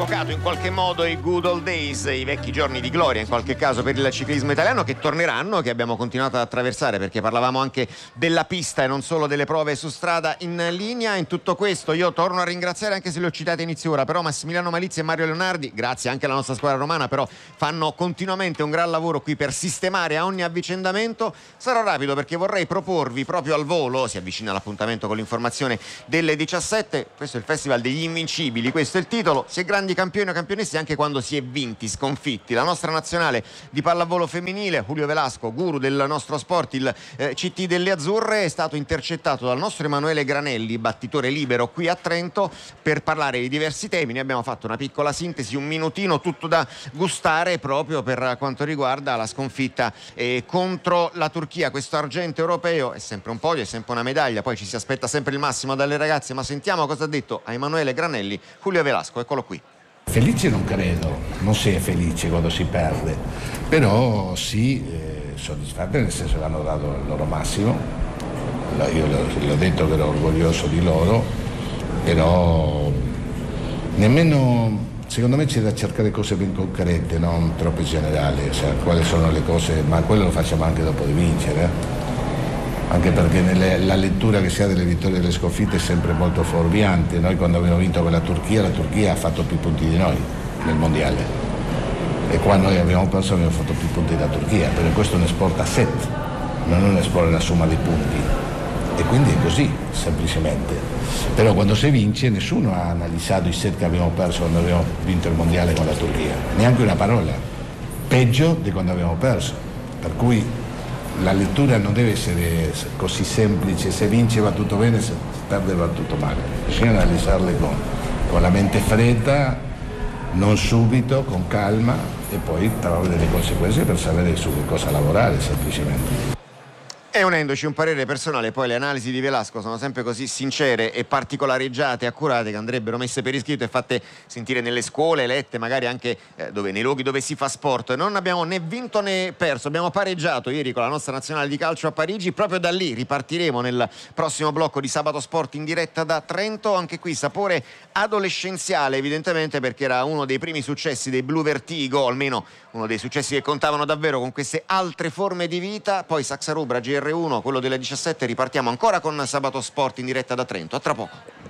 rievocato in qualche modo i good old days, i vecchi giorni di gloria in qualche caso per il ciclismo italiano, che torneranno, che abbiamo continuato ad attraversare, perché parlavamo anche della pista e non solo delle prove su strada in linea. In tutto questo io torno a ringraziare, anche se li ho citati inizio ora, però Massimiliano Malizia e Mario Leonardi, grazie anche alla nostra squadra romana, però fanno continuamente un gran lavoro qui per sistemare a ogni avvicendamento. Sarò rapido perché vorrei proporvi proprio al volo, si avvicina l'appuntamento con l'informazione delle 17, questo è il Festival degli Invincibili, questo è il titolo. Si è grandi campioni o campionesse anche quando si è vinti, sconfitti. La nostra nazionale di pallavolo femminile, Julio Velasco, guru del nostro sport, il CT delle Azzurre, è stato intercettato dal nostro Emanuele Granelli, battitore libero qui a Trento, per parlare di diversi temi. Ne abbiamo fatto una piccola sintesi, un minutino, tutto da gustare proprio per quanto riguarda la sconfitta contro la Turchia. Questo argento europeo è sempre un podio, è sempre una medaglia, poi ci si aspetta sempre il massimo dalle ragazze, ma sentiamo cosa ha detto a Emanuele Granelli Julio Velasco, eccolo qui. Felice non credo, non si è felice quando si perde, però sì, soddisfatte nel senso che hanno dato il loro massimo. Io l'ho detto che ero orgoglioso di loro, però nemmeno, secondo me c'è da cercare cose ben concrete, non troppe generali, cioè quali sono le cose, ma quello lo facciamo anche dopo di vincere. Anche perché la lettura che si ha delle vittorie e delle sconfitte è sempre molto fuorviante. Noi quando abbiamo vinto con la Turchia ha fatto più punti di noi nel mondiale, e quando noi abbiamo perso abbiamo fatto più punti della Turchia, perché questo è uno sport a set, non è uno sport una somma di punti, e quindi è così semplicemente. Però quando si vince nessuno ha analizzato i set che abbiamo perso quando abbiamo vinto il mondiale con la Turchia, neanche una parola, peggio di quando abbiamo perso, per cui la lettura non deve essere così semplice: se vince va tutto bene, se perde va tutto male. Bisogna analizzarle con la mente fredda, non subito, con calma, e poi trovare delle conseguenze per sapere su che cosa lavorare semplicemente. E unendoci un parere personale, poi le analisi di Velasco sono sempre così sincere e particolareggiate e accurate che andrebbero messe per iscritto e fatte sentire nelle scuole, lette magari anche nei luoghi dove si fa sport. Non abbiamo né vinto né perso, abbiamo pareggiato ieri con la nostra nazionale di calcio a Parigi. Proprio da lì ripartiremo nel prossimo blocco di Sabato Sport in diretta da Trento. Anche qui sapore adolescenziale evidentemente, perché era uno dei primi successi dei Blue Vertigo, almeno uno dei successi che contavano davvero con queste altre forme di vita. Poi Saxa Rubra, GR1, quello delle 17, ripartiamo ancora con Sabato Sport in diretta da Trento. A tra poco.